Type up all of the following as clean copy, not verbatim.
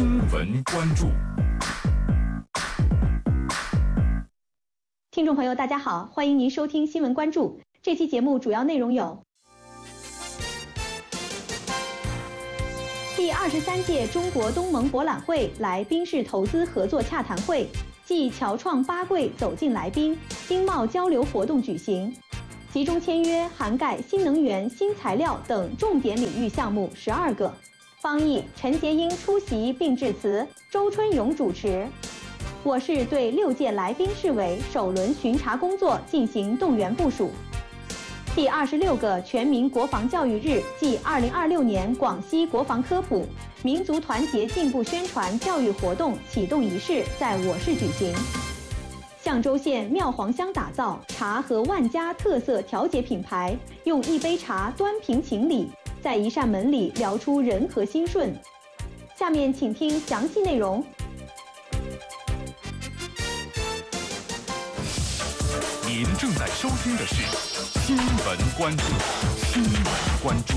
新闻关注。 听众朋友，大家好，欢迎您收听新闻关注。这期节目主要内容有：第23届中国东盟博览会来宾市投资合作洽谈会暨侨创八柜走进来宾经贸交流活动举行，集中签约涵盖新能源、新材料等重点领域项目12个。方毅、陈洁英出席并致辞，周春勇主持。我市对6届来宾市委首轮巡查工作进行动员部署。第26个全民国防教育日暨2026年广西国防科普、民族团结进步宣传教育活动启动仪式在我市举行。象州县妙煌乡打造茶和万家特色调节品牌，用一杯茶端平情理，在一扇门里聊出人和心顺。下面请听详细内容。 您正在收听的是新闻关注。新闻关注。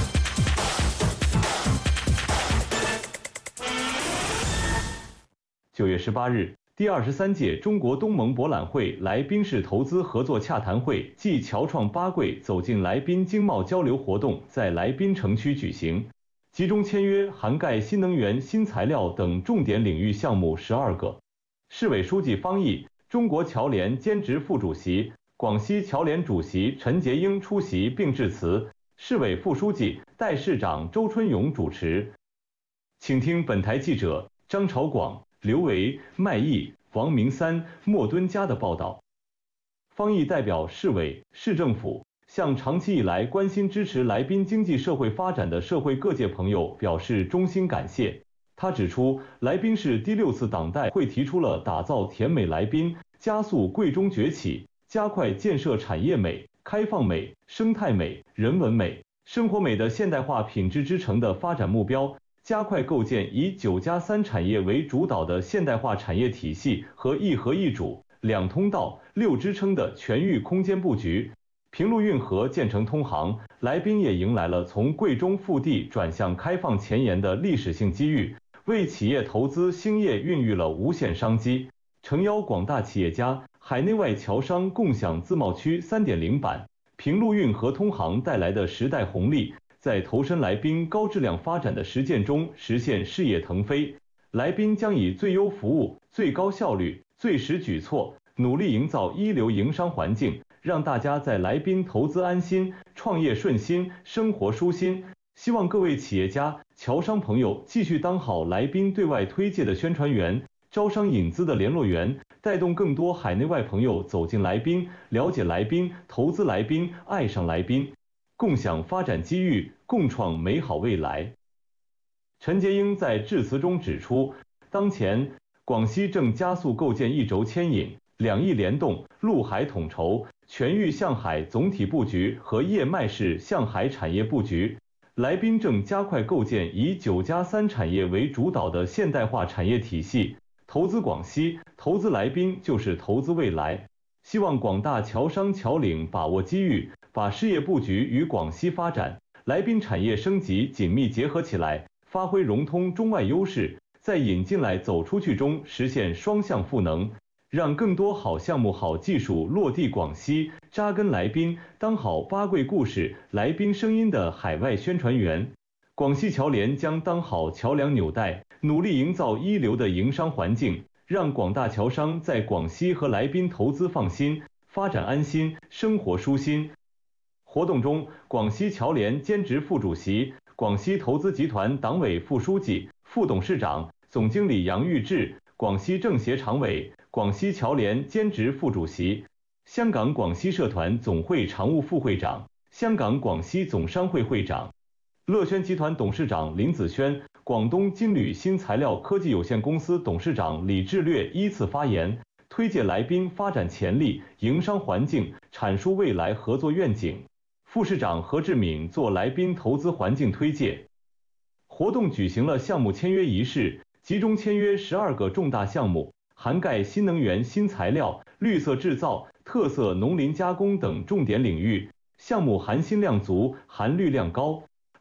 9月18日，第23届中国东盟博览会来宾市投资合作洽谈会暨侨创八柜走进来宾经贸交流活动在来宾城区举行，集中签约涵盖新能源、新材料等重点领域项目12个。市委书记方毅、中国侨联兼职副主席、广西侨联主席陈洁英出席并致辞，市委副书记、代市长周春勇主持。请听本台记者张朝广、刘维、麦毅、王明三、莫敦佳的报道。方毅代表市委、市政府向长期以来关心支持来宾经济社会发展的社会各界朋友表示衷心感谢。他指出，来宾市第6次党代会提出了打造甜美来宾、加速贵中崛起、加快建设产业美、开放美、生态美、人文美、生活美的现代化品质之城的发展目标，加快构建以9+3产业为主导的现代化产业体系和一核一主、2通道、6支撑的全域空间布局。平陆运河建成通航，来宾也迎来了从贵中腹地转向开放前沿的历史性机遇，为企业投资兴业孕育了无限商机，诚邀广大企业家、海内外侨商共享自贸区3.0版平陆运河通航带来的时代红利，在投身来宾高质量发展的实践中实现事业腾飞。来宾将以最优服务、最高效率、最实举措，努力营造一流营商环境，让大家在来宾投资安心、创业顺心、生活舒心。希望各位企业家、侨商朋友继续当好来宾对外推介的宣传员、招商引资的联络员，带动更多海内外朋友走进来宾、了解来宾、投资来宾、爱上来宾，共享发展机遇，共创美好未来。陈洁英在致辞中指出，当前广西正加速构建一轴牵引、2翼联动、陆海统筹、全域向海总体布局和叶脉式向海产业布局。来宾正加快构建以9+3产业为主导的现代化产业体系，投资广西、投资来宾就是投资未来。希望广大侨商侨领把握机遇，把事业布局与广西发展、来宾产业升级紧密结合起来，发挥融通中外优势，在引进来走出去中实现双向赋能，让更多好项目、好技术落地广西，扎根来宾，当好八柜故事、来宾声音的海外宣传员。广西侨联将当好桥梁纽带，努力营造一流的营商环境，让广大侨商在广西和来宾投资放心、发展安心、生活舒心。活动中，广西侨联兼职副主席、广西投资集团党委副书记、副董事长、总经理杨玉志，广西政协常委、广西侨联兼职副主席，香港广西社团总会常务副会长、香港广西总商会会长。乐轩集团董事长林子轩、广东金旅新材料科技有限公司董事长李志略依次发言，推介来宾发展潜力、营商环境，阐述未来合作愿景。副市长何志敏做来宾投资环境推介。活动举行了项目签约仪式，集中签约12个重大项目，涵盖新能源、新材料、绿色制造、特色农林加工等重点领域，项目含金量足、含绿量高。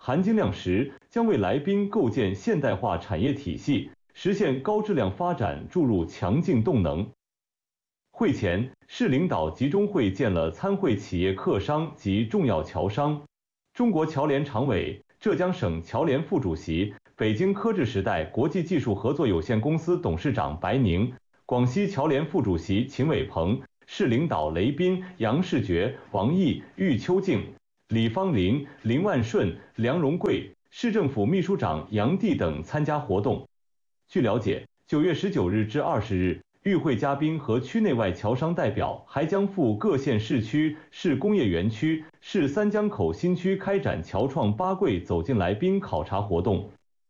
含金量10，将为来宾构建现代化产业体系，实现高质量发展注入强劲动能。会前，市领导集中会见了参会企业客商及重要侨商。中国侨联常委、浙江省侨联副主席、北京科智时代国际技术合作有限公司董事长白宁，广西侨联副主席秦伟鹏，市领导雷斌、杨世觉、王毅、郁秋静、李方林、林万顺、梁荣贵，市政府秘书长杨帝等参加活动。据了解，9月19日至20日，与会嘉宾和区内外侨商代表还将赴各县市区、市工业园区、市三江口新区开展侨创八柜走进来宾考察活动。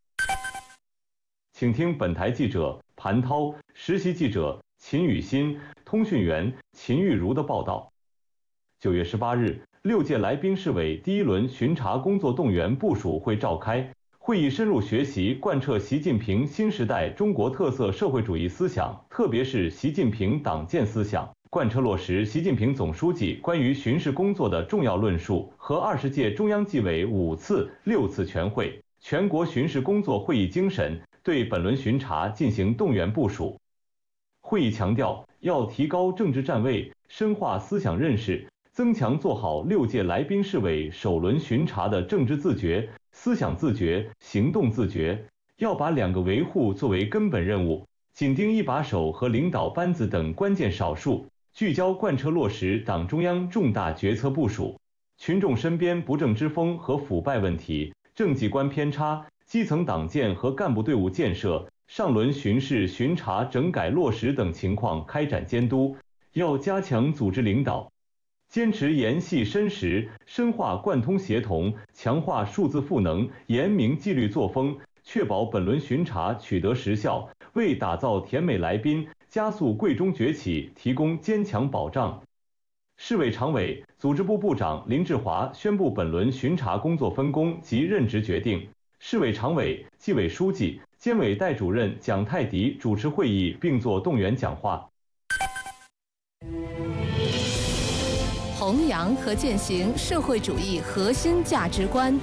请听本台记者盘涛、实习记者秦雨欣、通讯员秦玉茹的报道。9月18日，6届来宾市委第1轮巡查工作动员部署会召开。会议深入学习贯彻习近平新时代中国特色社会主义思想，特别是习近平党建思想，贯彻落实习近平总书记关于巡视工作的重要论述和20届中央纪委5次、6次全会、全国巡视工作会议精神，对本轮巡查进行动员部署。会议强调，要提高政治站位，深化思想认识，增强做好6届来宾市委首轮巡查的政治自觉、思想自觉、行动自觉，要把2个维护作为根本任务，紧盯一把手和领导班子等关键少数，聚焦贯彻落实党中央重大决策部署。群众身边不正之风和腐败问题、政绩观偏差、基层党建和干部队伍建设、上轮巡视巡查整改落实等情况开展监督，要加强组织领导，坚持研细深实，深化贯通协同，强化数字赋能，严明纪律作风，确保本轮巡查取得实效，为打造甜美来宾、加速贵中崛起提供坚强保障。市委常委、组织部部长林志华宣布本轮巡查工作分工及任职决定。市委常委、纪委书记、监委代主任蒋泰迪主持会议并作动员讲话。 弘扬和践行社会主义核心价值观。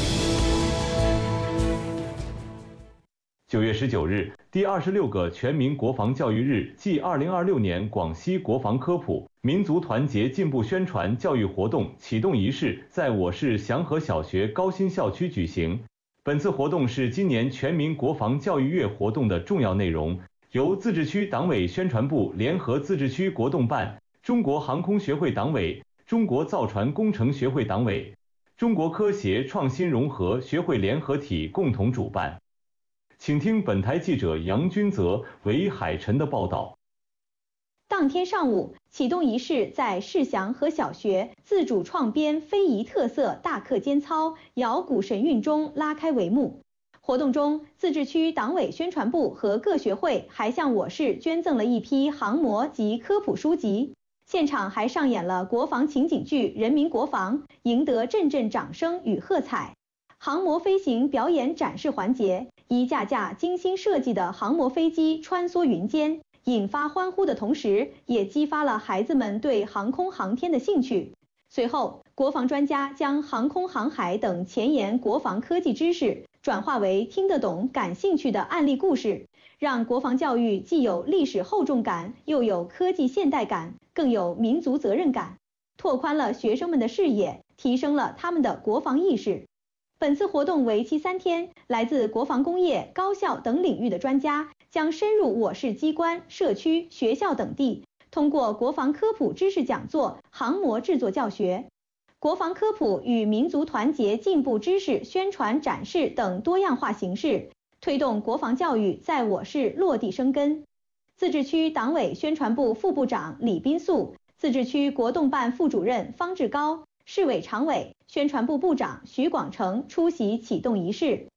9月19日，第26个全民国防教育日暨2026年广西国防科普、民族团结进步宣传教育活动启动仪式在我市祥和小学高新校区举行。本次活动是今年全民国防教育月活动的重要内容，由自治区党委宣传部联合自治区国动办、中国航空学会党委、中国造船工程学会党委、中国科协创新融合学会联合体共同主办。请听本台记者杨君泽、韦海晨的报道。 当天上午，启动仪式在市祥和小学自主创编非遗特色大课间操摇鼓神韵中拉开帷幕。活动中，自治区党委宣传部和各学会还向我市捐赠了一批航模及科普书籍。现场还上演了国防情景剧《人民国防》，赢得阵阵掌声与喝彩。航模飞行表演展示环节，一架架精心设计的航模飞机穿梭云间，引发欢呼的同时，也激发了孩子们对航空航天的兴趣。随后，国防专家将航空航海等前沿国防科技知识转化为听得懂、感兴趣的案例故事，让国防教育既有历史厚重感，又有科技现代感，更有民族责任感，拓宽了学生们的视野，提升了他们的国防意识。本次活动为期3天，来自国防工业、高校等领域的专家将深入我市机关、社区、学校等地，通过国防科普知识讲座、航模制作教学、国防科普与民族团结进步知识宣传展示等多样化形式，推动国防教育在我市落地生根。自治区党委宣传部副部长李斌素、自治区国动办副主任方志高、市委常委、宣传部部长徐广成出席启动仪式。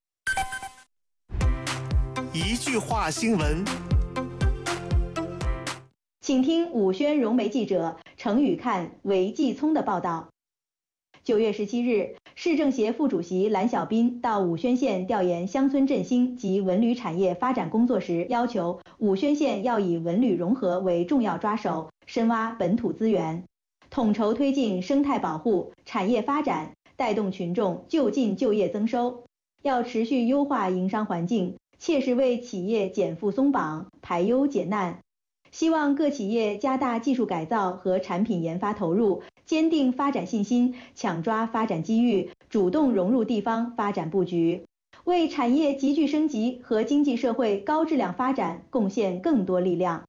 一句话新闻， 请听武宣融媒记者程宇看、韦继聪的报道。9月17日，市政协副主席蓝小斌到武宣县调研乡村振兴及文旅产业发展工作时，要求武宣县要以文旅融合为重要抓手，深挖本土资源，统筹推进生态保护、产业发展， 带动群众就近就业增收。要持续优化营商环境，切实为企业减负松绑、排忧解难。希望各企业加大技术改造和产品研发投入，坚定发展信心，抢抓发展机遇，主动融入地方发展布局，为产业急剧升级和经济社会高质量发展贡献更多力量。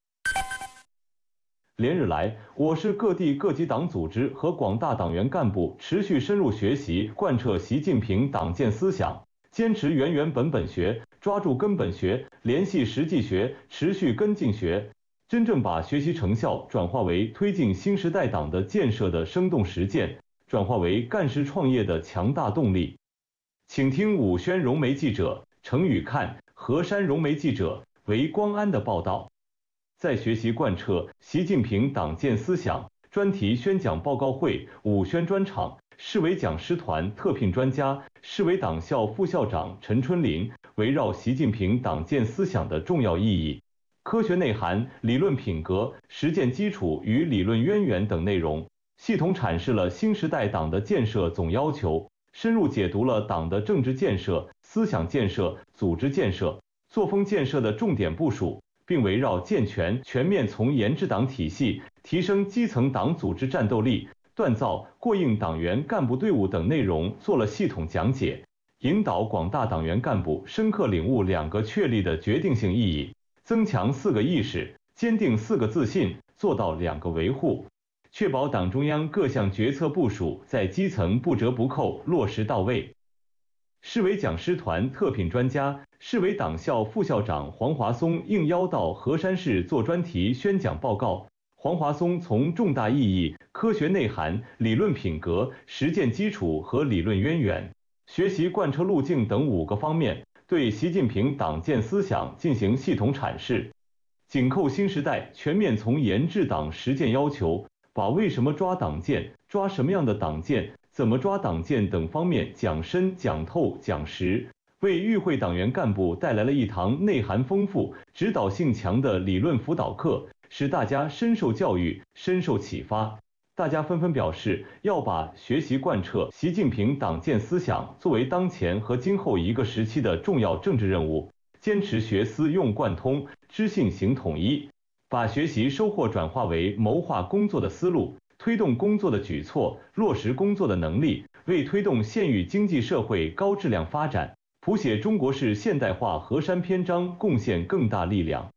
连日来，我市各地各级党组织和广大党员干部持续深入学习贯彻习近平党建思想，坚持原原本本学，抓住根本学，联系实际学，持续跟进学，真正把学习成效转化为推进新时代党的建设的生动实践，转化为干事创业的强大动力。请听武宣融媒记者程宇看、河山融媒记者韦光安的报道。在学习贯彻习近平党建思想专题宣讲报告会武宣专场，市委讲师团特聘专家、市委党校副校长陈春林围绕习近平党建思想的重要意义、科学内涵、理论品格、实践基础与理论渊源等内容，系统阐释了新时代党的建设总要求，深入解读了党的政治建设、思想建设、组织建设、作风建设的重点部署，并围绕健全全面从严治党体系、提升基层党组织战斗力、锻造过硬党员干部队伍等内容做了系统讲解，引导广大党员干部深刻领悟2个确立的决定性意义，增强4个意识，坚定4个自信，做到2个维护，确保党中央各项决策部署在基层不折不扣落实到位。市委讲师团特聘专家、市委党校副校长黄华松应邀到河山市做专题宣讲报告。黄华松从重大意义、科学内涵、理论品格、实践基础和理论渊源、学习贯彻路径等5个方面，对习近平党建思想进行系统阐释，紧扣新时代全面从严治党实践要求，把为什么抓党建、抓什么样的党建、怎么抓党建等方面讲深、讲透、讲实，为与会党员干部带来了一堂内涵丰富、指导性强的理论辅导课，使大家深受教育、深受启发。大家纷纷表示，要把学习贯彻习近平党建思想作为当前和今后一个时期的重要政治任务，坚持学思用贯通、知信行统一，把学习收获转化为谋划工作的思路，推动工作的举措，落实工作的能力，为推动县域经济社会高质量发展，谱写中国式现代化河山篇章贡献更大力量。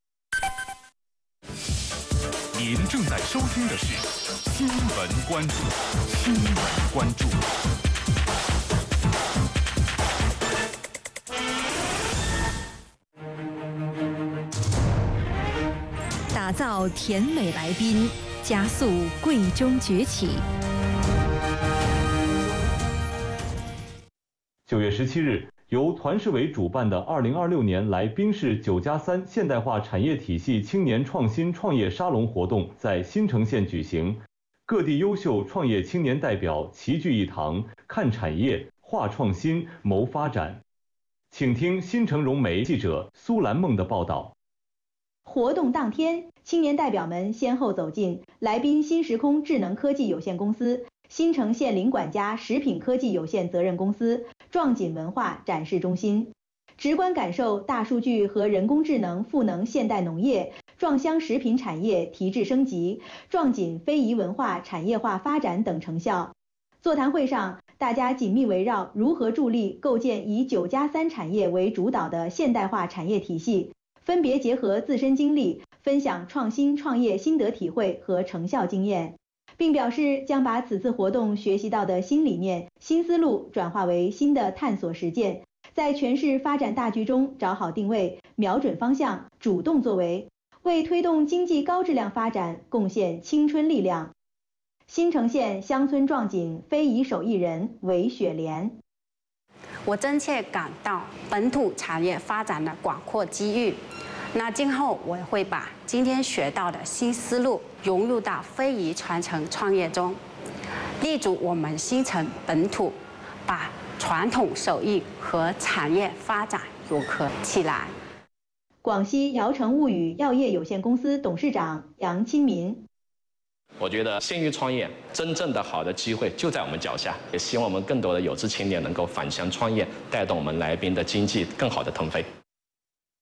您正在收听的是新闻关注，新闻关注。 打造甜美来宾，加速贵中崛起。 9月17日，由团市委主办的2026年来宾市9+3现代化产业体系青年创新创业沙龙活动在新城县举行，各地优秀创业青年代表齐聚一堂，看产业、话创新、谋发展。请听新城融媒记者苏兰梦的报道。 活动当天，青年代表们先后走进来宾新时空智能科技有限公司、新城县林管家食品科技有限责任公司、壮锦文化展示中心，直观感受大数据和人工智能赋能现代农业、壮乡食品产业提质升级、壮锦非遗文化产业化发展等成效。座谈会上，大家紧密围绕如何助力构建以9+3产业为主导的现代化产业体系，分别结合自身经历，分享创新创业心得体会和成效经验，并表示将把此次活动学习到的新理念、新思路转化为新的探索实践，在全市发展大局中找好定位、瞄准方向、主动作为，为推动经济高质量发展贡献青春力量。新城县乡村壮锦非遗手艺人韦雪莲， 我真切感到本土产业发展的广阔机遇。那今后我会把今天学到的新思路融入到非遗传承创业中，力主我们新城本土把传统手艺和产业发展融合起来。 广西瑶城物语药业有限公司董事长杨清民， 我觉得鲜鱼创业真正的好的机会就在我们脚下，也希望我们更多的有志青年能够返乡创业，带动我们来宾的经济更好的腾飞。